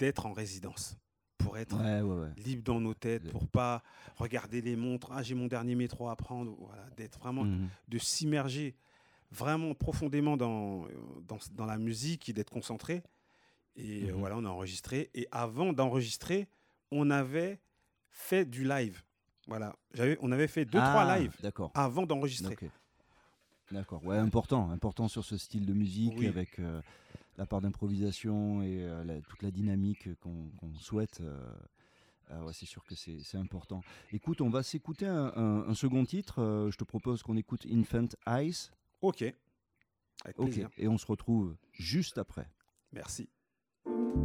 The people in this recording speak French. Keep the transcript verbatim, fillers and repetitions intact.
d'être en résidence, pour être Ouais, ouais, ouais. libre dans nos têtes, Le- pour pas regarder les montres. Ah, j'ai mon dernier métro à prendre. Voilà, d'être vraiment, Mhm. de s'immerger vraiment profondément dans, dans, dans la musique et d'être concentré. Et euh, Mhm. voilà, on a enregistré. Et avant d'enregistrer, on avait fait du live. Voilà, j'avais, on avait fait deux, trois Ah, lives d'accord. avant d'enregistrer. Ok. D'accord. Ouais, important, important sur ce style de musique Oui, avec euh, la part d'improvisation et euh, la- toute la dynamique qu'on qu'on souhaite. euh, ah ouais, c'est sûr que c'est c'est important. Écoute, on va s'écouter un, un- un second titre. euh, je te propose qu'on écoute Infant Eyes. ok, avec Ok. plaisir. Et on se retrouve juste après. Merci.